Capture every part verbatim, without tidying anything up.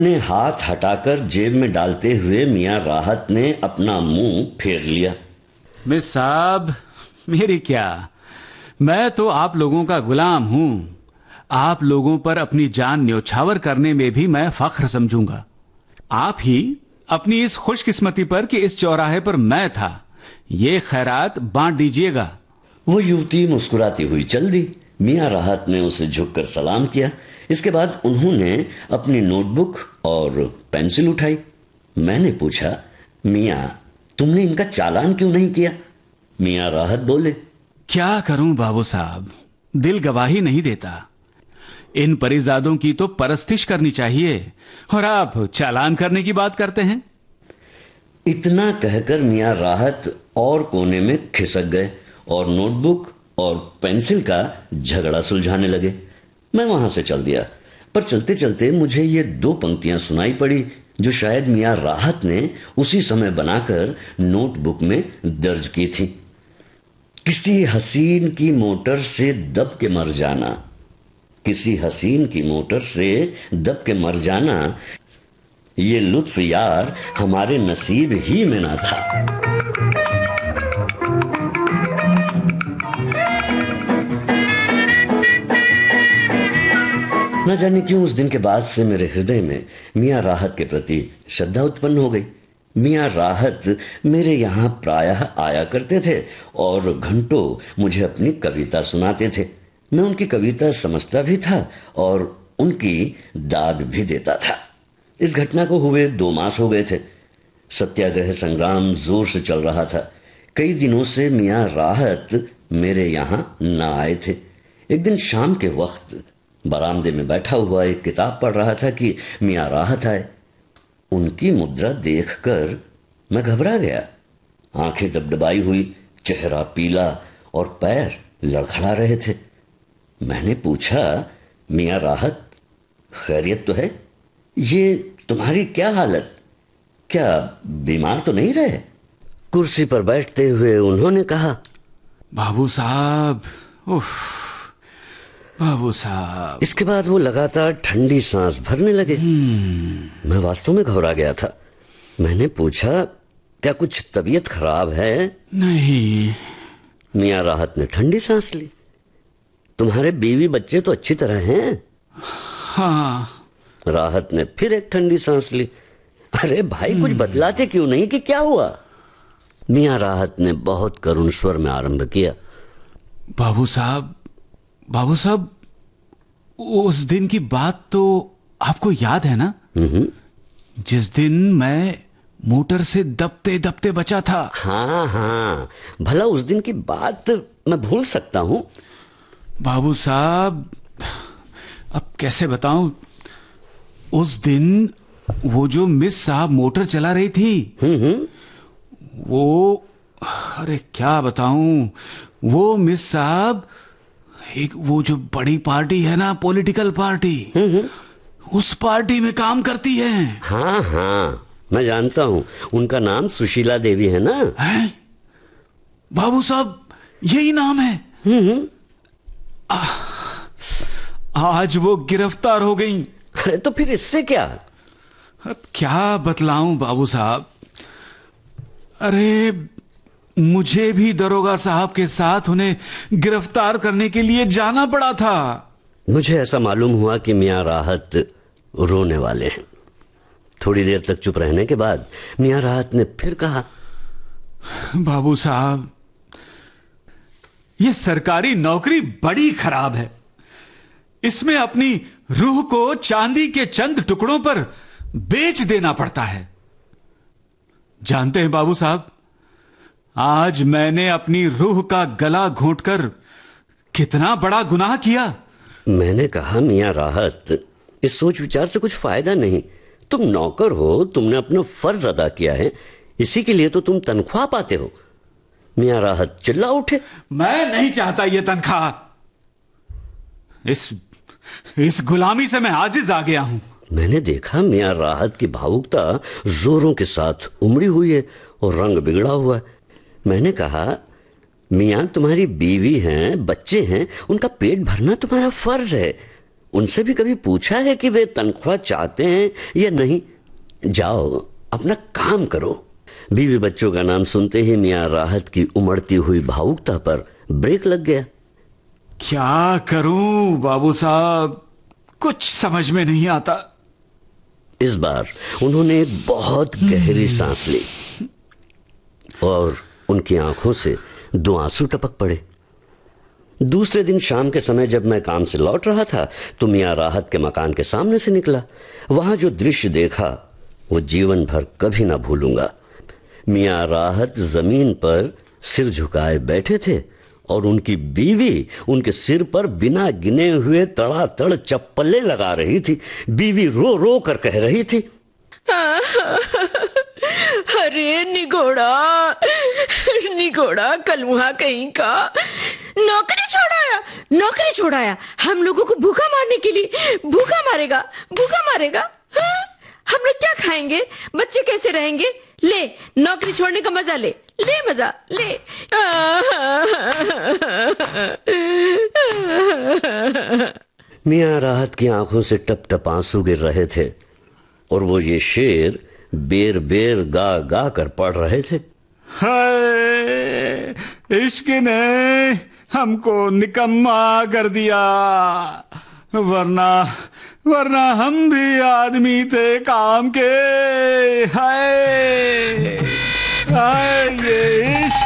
ने हाथ हटाकर जेब में डालते हुए मियां राहत ने अपना मुंह फेर लिया। मिस साहब, मेरी क्या, मैं तो आप लोगों का गुलाम हूं। आप लोगों पर अपनी जान न्योछावर करने में भी मैं फख्र समझूंगा। आप ही अपनी इस खुशकिस्मती पर कि इस चौराहे पर मैं था, ये खैरात बांट दीजिएगा। वो युवती मुस्कुराती हुई चल दी। मियां राहत ने उसे झुककर सलाम किया। इसके बाद उन्होंने अपनी नोटबुक और पेंसिल उठाई। मैंने पूछा, मियां, तुमने इनका चालान क्यों नहीं किया? मियां राहत बोले, क्या करूं बाबू साहब, दिल गवाही नहीं देता। इन परिजादों की तो परस्तिश करनी चाहिए और आप चालान करने की बात करते हैं। इतना कहकर मियां राहत और कोने में खिसक गए और नोटबुक और पेंसिल का झगड़ा सुलझाने लगे। मैं वहां से चल दिया, पर चलते चलते मुझे ये दो पंक्तियां सुनाई पड़ी जो शायद मियां राहत ने उसी समय बनाकर नोटबुक में दर्ज की थी। किसी हसीन की मोटर से दब के मर जाना, किसी हसीन की मोटर से दब के मर जाना, ये लुत्फ यार हमारे नसीब ही में ना था। न जाने क्यों उस दिन के बाद से मेरे हृदय में मियां राहत के प्रति श्रद्धा उत्पन्न हो गई। मियां राहत मेरे यहाँ प्रायः आया करते थे और घंटों मुझे अपनी कविता सुनाते थे। मैं उनकी कविता समझता भी था और उनकी दाद भी देता था। इस घटना को हुए दो मास हो गए थे। सत्याग्रह संग्राम जोर से चल रहा था। कई दिनों से मियां राहत मेरे यहाँ न आए थे। एक दिन शाम के वक्त बरामदे में बैठा हुआ एक किताब पढ़ रहा था कि मियां राहत आए। उनकी मुद्रा देखकर मैं घबरा गया। आंखें डबडबाई हुई, चेहरा पीला और पैर लड़खड़ा रहे थे। मैंने पूछा, मियां राहत, खैरियत तो है? ये तुम्हारी क्या हालत, क्या बीमार तो नहीं रहे? कुर्सी पर बैठते हुए उन्होंने कहा, बाबू साहब, उफ, बाबू साहब। इसके बाद वो लगातार ठंडी सांस भरने लगे। मैं वास्तव में घबरा गया था। मैंने पूछा, क्या कुछ तबीयत खराब है? नहीं। मियां राहत ने ठंडी सांस ली। तुम्हारे बीवी बच्चे तो अच्छी तरह हैं? हाँ। राहत ने फिर एक ठंडी सांस ली। अरे भाई, कुछ बतलाते क्यों नहीं कि क्या हुआ? मियां राहत ने बहुत करुण स्वर में आरंभ किया, बाबू साहब, बाबू साहब, उस दिन की बात तो आपको याद है ना? जिस दिन मैं मोटर से दबते दबते बचा था। हाँ हाँ, भला उस दिन की बात मैं भूल सकता हूं? बाबू साहब, अब कैसे बताऊं? उस दिन वो जो मिस साहब मोटर चला रही थी, वो, अरे क्या बताऊं, वो मिस साहब एक वो जो बड़ी पार्टी है ना, पॉलिटिकल पार्टी, उस पार्टी में काम करती है। हाँ हाँ, मैं जानता हूं। उनका नाम सुशीला देवी है ना? है? बाबू साहब, यही नाम है। आ, आज वो गिरफ्तार हो गई। अरे तो फिर इससे क्या? अब क्या बतलाऊं बाबू साहब। अरे मुझे भी दरोगा साहब के साथ उन्हें गिरफ्तार करने के लिए जाना पड़ा था। मुझे ऐसा मालूम हुआ कि मियां राहत रोने वाले हैं। थोड़ी देर तक चुप रहने के बाद मियां राहत ने फिर कहा, बाबू साहब, ये सरकारी नौकरी बड़ी खराब है। इसमें अपनी रूह को चांदी के चंद टुकड़ों पर बेच देना पड़ता है। जानते हैं बाबू साहब, आज मैंने अपनी रूह का गला घोंटकर कितना बड़ा गुनाह किया। मैंने कहा, मियां राहत, इस सोच विचार से कुछ फायदा नहीं। तुम नौकर हो, तुमने अपना फर्ज अदा किया है, इसी के लिए तो तुम तनख्वाह पाते हो। मियां राहत चिल्ला उठे, मैं नहीं चाहता ये तनख्वाह। इस इस गुलामी से मैं आजिज आ गया हूं। मैंने देखा मियां राहत की भावुकता जोरों के साथ उमड़ी हुई है और रंग बिगड़ा हुआ है। मैंने कहा, मियां, तुम्हारी बीवी हैं, बच्चे हैं, उनका पेट भरना तुम्हारा फर्ज है। उनसे भी कभी पूछा है कि वे तनख्वाह चाहते हैं या नहीं? जाओ अपना काम करो। बीवी बच्चों का नाम सुनते ही मियां राहत की उमड़ती हुई भावुकता पर ब्रेक लग गया। क्या करूं बाबू साहब, कुछ समझ में नहीं आता। इस बार उन्होंने एक बहुत गहरी सांस ली और उनकी आंखों से दो आंसू टपक पड़े। दूसरे दिन शाम के समय जब मैं काम से लौट रहा था तो मियां राहत के मकान के सामने से निकला। वहां जो दृश्य देखा वो जीवन भर कभी ना भूलूंगा। मियां राहत जमीन पर सिर झुकाए बैठे थे और उनकी बीवी उनके सिर पर बिना गिने हुए तड़ातड़ चप्पलें लगा रही थी। बीवी रो रो कर कह रही थी, अरे निगोड़ा, निगोड़ा कलमुहा कहीं का, नौकरी छोड़ाया, नौकरी छोड़ाया, हम लोगों को भूखा मारने के लिए। भूखा मारेगा, भूखा मारेगा। हाँ? हम लोग क्या खाएंगे, बच्चे कैसे रहेंगे? ले नौकरी छोड़ने का मजा ले, ले मजा ले। मियां राहत की आंखों से टप टप आंसू गिर रहे थे और वो ये शेर बेर बेर गा गा कर पढ़ रहे थे। हाय, इश्क ने हमको निकम्मा कर दिया, वरना वरना हम भी आदमी थे काम के। हाय हाय ये इश्क।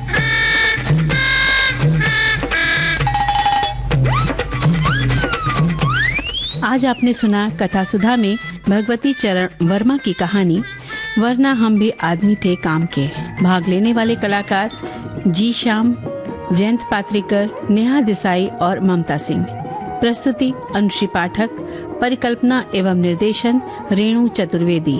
आज आपने सुना कथा सुधा में भगवती चरण वर्मा की कहानी वरना हम भी आदमी थे काम के। भाग लेने वाले कलाकार जी श्याम, जयंत पात्रिकर, नेहा देसाई और ममता सिंह। प्रस्तुति अनुश्री पाठक। परिकल्पना एवं निर्देशन रेणु चतुर्वेदी।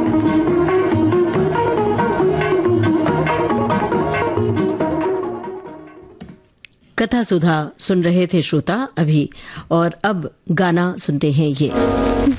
कथा सुधा सुन रहे थे श्रोता अभी, और अब गाना सुनते हैं ये।